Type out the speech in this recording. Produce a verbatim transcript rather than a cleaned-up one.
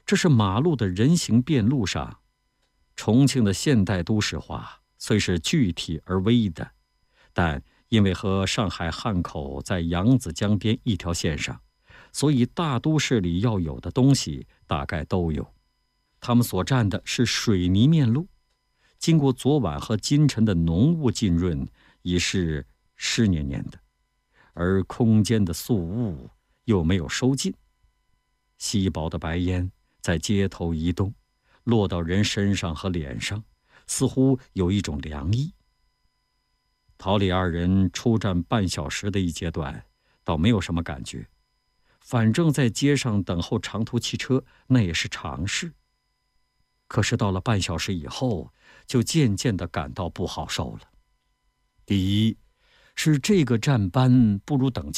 这是马路的人行便路上。重庆的现代都市化虽是具体而微的，但因为和上海汉口在扬子江边一条线上，所以大都市里要有的东西大概都有。他们所占的是水泥面路，经过昨晚和今晨的浓雾浸润，已是湿黏黏的，而空间的素雾又没有收尽。稀薄的白烟在街头移动，落到人身上和脸上，似乎有一种凉意。陶李二人出站半小时的一阶段倒没有什么感觉，反正在街上等候长途汽车那也是常事。可是到了半小时以后，就渐渐地感到不好受了。第一是这个站班不如等